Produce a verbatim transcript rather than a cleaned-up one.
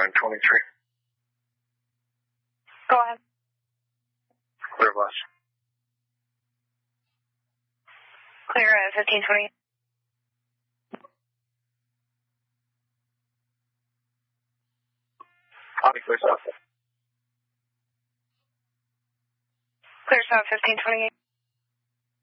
nine twenty-three. Go ahead. Clear bus. Clear at fifteen twenty. Copy, clear south. Clear south fifteen twenty-eight.